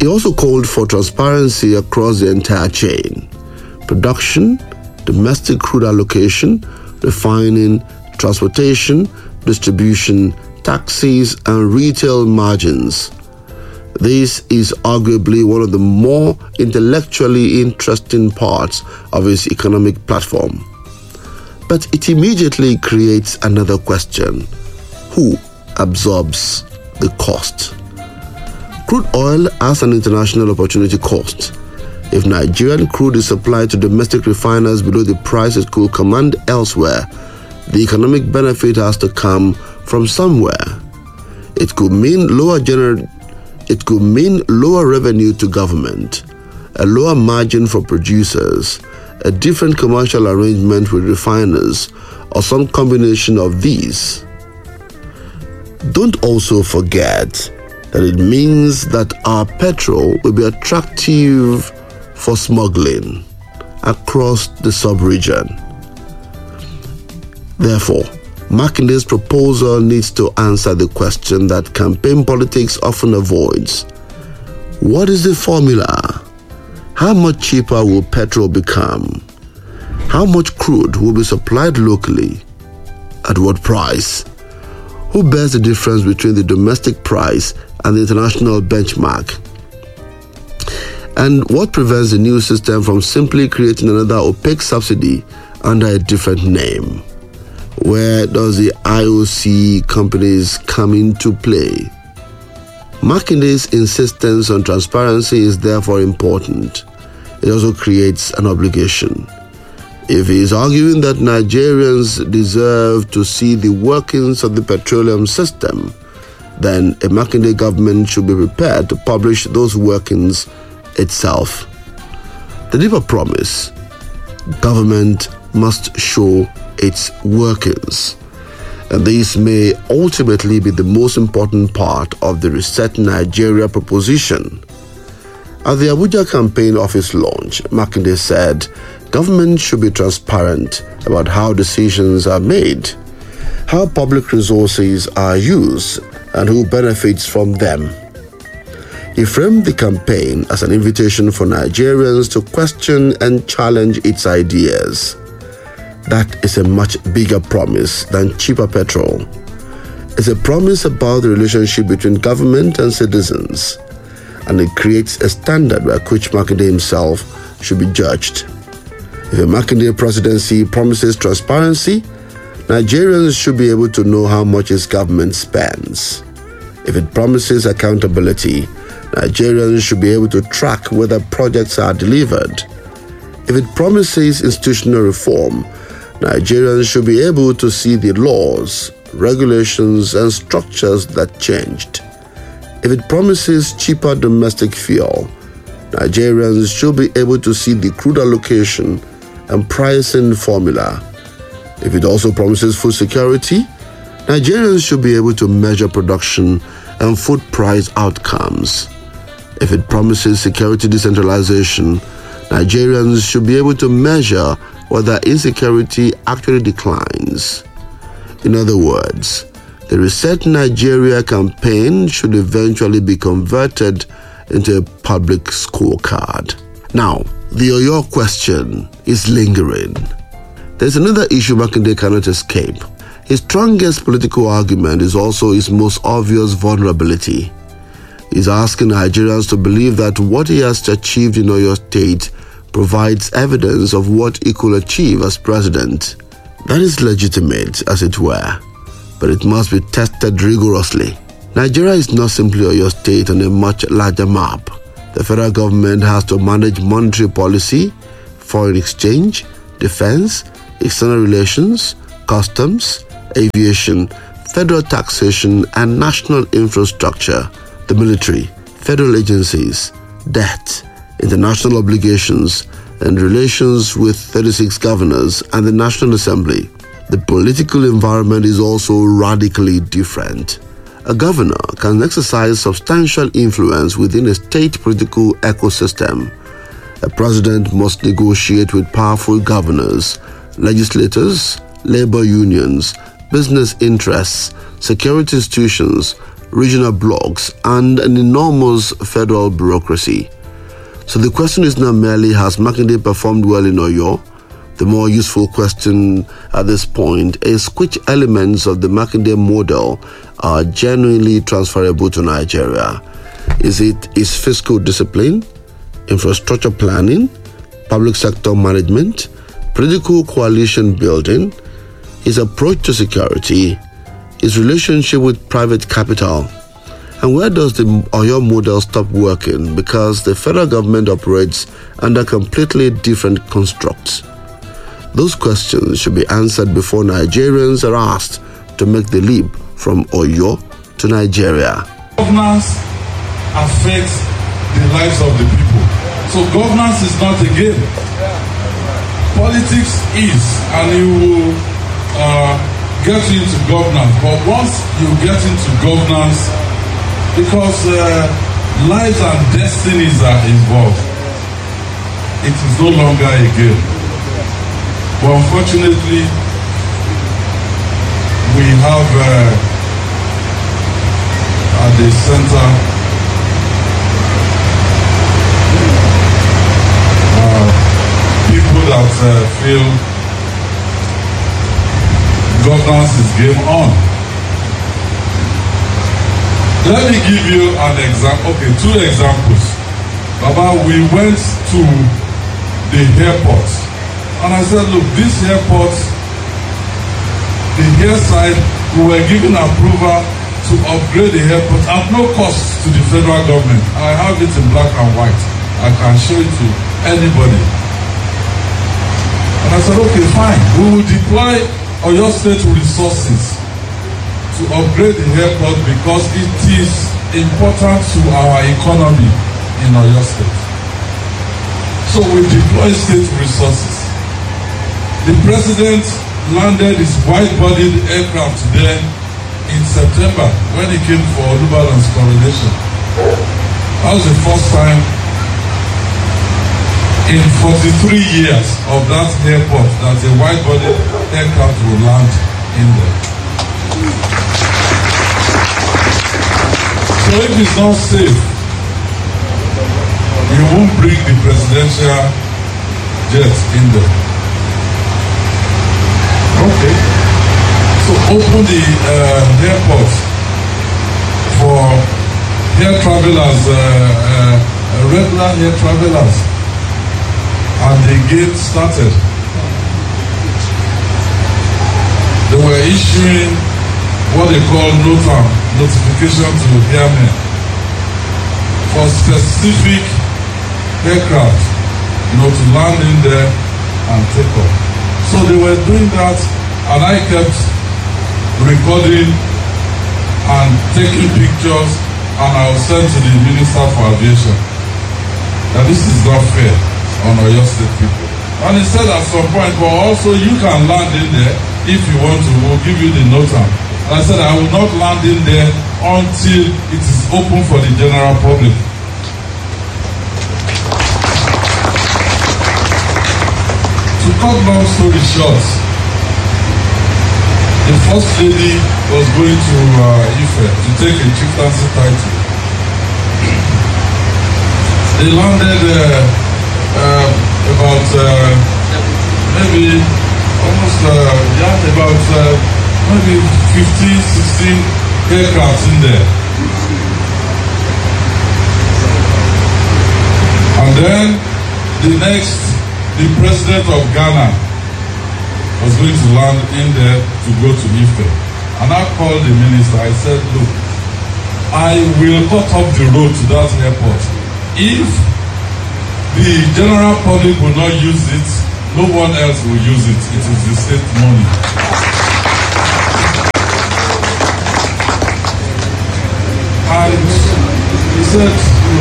He also called for transparency across the entire chain: production, domestic crude allocation, refining, transportation, distribution, taxes, and retail margins. This is arguably one of the more intellectually interesting parts of his economic platform. But it immediately creates another question: who absorbs the cost? Crude oil has an international opportunity cost. If Nigerian crude is supplied to domestic refiners below the price it could command elsewhere, the economic benefit has to come from somewhere. It could mean lower revenue to government, a lower margin for producers, a different commercial arrangement with refiners, or some combination of these. Don't also forget that it means that our petrol will be attractive for smuggling across the sub-region. Therefore, Makinde's proposal needs to answer the question that campaign politics often avoids. What is the formula? How much cheaper will petrol become? How much crude will be supplied locally? At what price? Who bears the difference between the domestic price and the international benchmark? And what prevents the new system from simply creating another opaque subsidy under a different name? Where does the IOC companies come into play? Makinde's insistence on transparency is therefore important. It also creates an obligation. If he is arguing that Nigerians deserve to see the workings of the petroleum system, then a Makinde government should be prepared to publish those workings itself. The deeper promise: government must show its workings. And this may ultimately be the most important part of the Reset Nigeria proposition. At the Abuja campaign office launch, Makinde said government should be transparent about how decisions are made, how public resources are used, and who benefits from them. He framed the campaign as an invitation for Nigerians to question and challenge its ideas. That is a much bigger promise than cheaper petrol. It's a promise about the relationship between government and citizens, and it creates a standard by which Makinde himself should be judged. If a Makinde presidency promises transparency, Nigerians should be able to know how much his government spends. If it promises accountability, Nigerians should be able to track whether projects are delivered. If it promises institutional reform, Nigerians should be able to see the laws, regulations, and structures that changed. If it promises cheaper domestic fuel, Nigerians should be able to see the crude allocation and pricing formula. If it also promises food security, Nigerians should be able to measure production and food price outcomes. If it promises security decentralization, Nigerians should be able to measure whether insecurity actually declines. In other words, the Reset Nigeria campaign should eventually be converted into a public scorecard. Now, the Oyo question is lingering. There's another issue Makinde cannot escape. His strongest political argument is also his most obvious vulnerability. He's asking Nigerians to believe that what he has achieved in Oyo State provides evidence of what he could achieve as president. That is legitimate, as it were, but it must be tested rigorously. Nigeria is not simply Oyo State on a much larger map. The federal government has to manage monetary policy, foreign exchange, defense, external relations, customs, aviation, federal taxation, and national infrastructure, the military, federal agencies, debt, international obligations, and relations with 36 governors and the National Assembly. The political environment is also radically different. A governor can exercise substantial influence within a state political ecosystem. A president must negotiate with powerful governors, legislators, labor unions, business interests, security institutions, regional blocks, and an enormous federal bureaucracy. So the question is not merely has Makinde performed well in Oyo? The more useful question at this point is which elements of the Makinde model are genuinely transferable to Nigeria? Is it his fiscal discipline, infrastructure planning, public sector management, political coalition building, his approach to security, his relationship with private capital? And where does the Oyo model stop working because the federal government operates under completely different constructs? Those questions should be answered before Nigerians are asked to make the leap from Oyo to Nigeria. Governance affects the lives of the people. So governance is not a game. Politics is, and you will get into governance. But once you get into governance, because lives and destinies are involved, it is no longer a game. But unfortunately, we have at the center people that feel governance is game on. Let me give you an example. Okay, 2 examples. Baba, we went to the airport. And I said, look, this airport, the air side, we were given approval to upgrade the airport at no cost to the federal government. I have it in black and white. I can show it to anybody. And I said, okay, fine. We will deploy Oyo State resources to upgrade the airport because it is important to our economy in Oyo State. So we deploy state resources. The president landed his wide-bodied aircraft there in September when he came for Olubadan's coronation. That was the first time in 43 years of that airport that a wide-bodied aircraft will land in there. So if it's not safe, you won't bring the presidential jet in there. Okay. So open the airport for air travelers, regular air travelers, and the gate started. They were issuing what they call notification to airmen for specific aircraft, to land in there and take off. So they were doing that, and I kept recording and taking pictures, and I was sent to the Minister for Aviation that this is not fair on Oyo State people. And he said at some point, but also you can land in there if you want to, we'll give you the NOTAM. And I said I will not land in there until it is open for the general public. To cut long story short, the first lady was going to Ife to take a chieftaincy title. They landed about maybe almost about maybe 15, 16 aircrafts in there. And then the president of Ghana was going to land in there to go to Ife. And I called the minister. I said, look, I will cut off the road to that airport. If the general public will not use it, no one else will use it. It is the state money. And he said,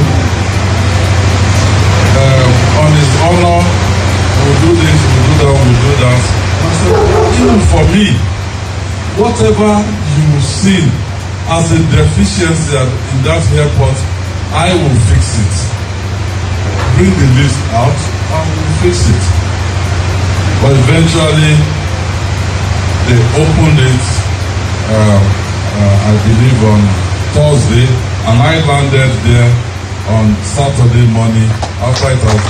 on his honor, we'll do this, we'll do that, we'll do that. I said, even for me, whatever you see as a deficiency in that airport, I will fix it. Bring the list out and we'll fix it. But eventually, they opened it, I believe on Thursday, and I landed there on Saturday morning after it has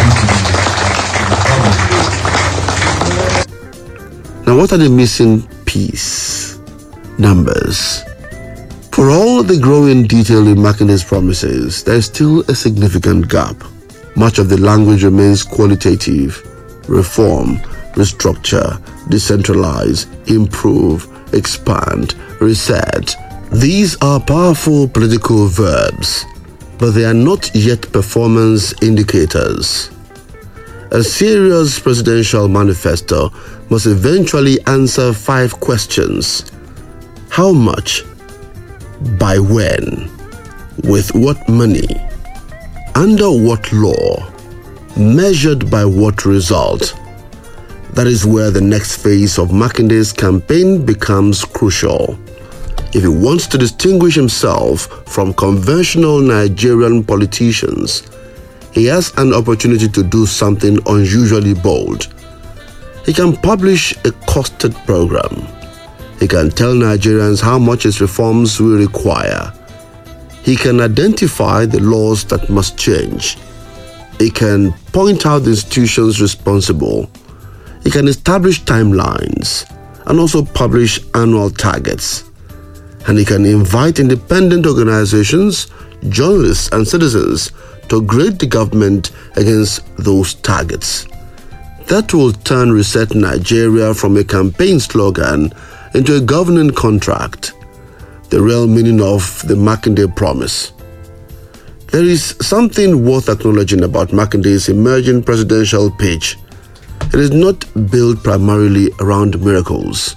been moving to the Now, what are the missing piece? Numbers. For all the growing detail in Makinde's promises, there is still a significant gap. Much of the language remains qualitative: reform, restructure, decentralize, improve, expand, reset. These are powerful political verbs, but they are not yet performance indicators. A serious presidential manifesto must eventually answer 5 questions. How much? By when? With what money? Under what law? Measured by what result? That is where the next phase of Makinde's campaign becomes crucial. If he wants to distinguish himself from conventional Nigerian politicians, he has an opportunity to do something unusually bold. He can publish a costed program. He can tell Nigerians how much his reforms will require. He can identify the laws that must change. He can point out the institutions responsible. He can establish timelines and also publish annual targets. And he can invite independent organizations, journalists, and citizens to grade the government against those targets. That will turn Reset Nigeria from a campaign slogan into a governing contract, the real meaning of the Makinde promise. There is something worth acknowledging about Makinde's emerging presidential pitch. It is not built primarily around miracles.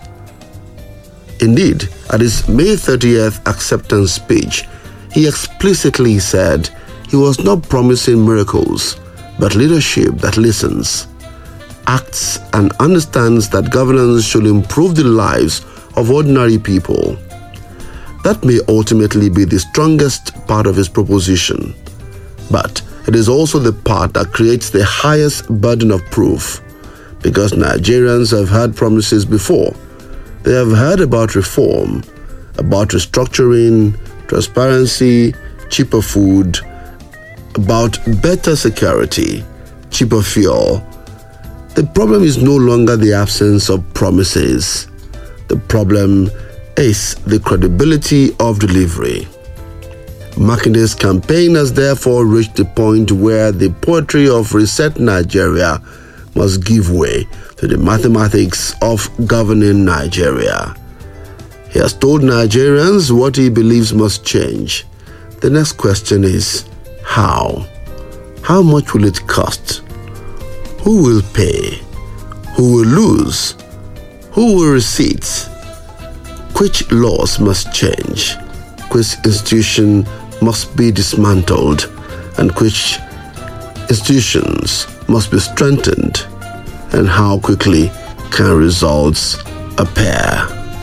Indeed, at his May 30th acceptance speech, he explicitly said he was not promising miracles, but leadership that listens, acts, and understands that governance should improve the lives of ordinary people. That may ultimately be the strongest part of his proposition, but it is also the part that creates the highest burden of proof, because Nigerians have heard promises before. They have heard about reform, about restructuring, transparency, cheaper food, about better security, cheaper fuel. The problem is no longer the absence of promises. The problem is the credibility of delivery. Makinde's campaign has therefore reached the point where the poetry of Reset Nigeria must give way to the mathematics of governing Nigeria. He has told Nigerians what he believes must change. The next question is, how? How much will it cost? Who will pay? Who will lose? Who will receive? Which laws must change? Which institution must be dismantled? And which institutions must be strengthened? And how quickly can results appear?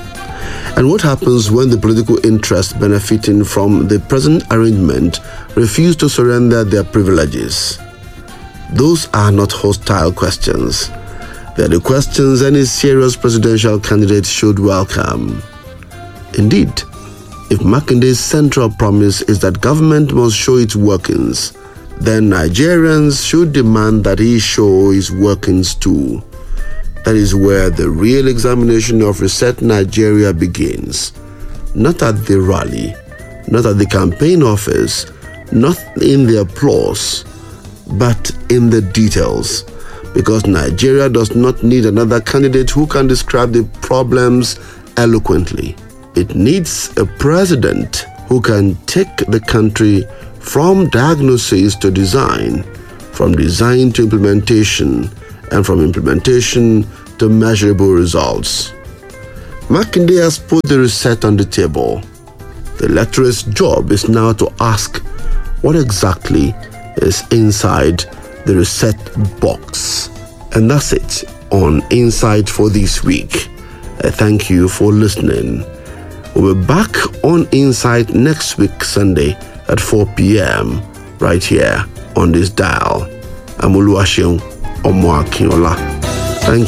And what happens when the political interests benefiting from the present arrangement refuse to surrender their privileges? Those are not hostile questions. They are the questions any serious presidential candidate should welcome. Indeed, if Makinde's central promise is that government must show its workings, then Nigerians should demand that he show his workings too. That is where the real examination of Reset Nigeria begins. Not at the rally, not at the campaign office, not in the applause, but in the details. Because Nigeria does not need another candidate who can describe the problems eloquently. It needs a president who can take the country from diagnosis to design, from design to implementation, and from implementation to measurable results. Makinde has put the reset on the table. The electorate's job is now to ask what exactly is inside the reset box. And that's it on Insight for this week. I thank you for listening. We'll be back on Insight next week, Sunday at 4 p.m. right here on this dial. I'm Oluwaseun Omoakinola.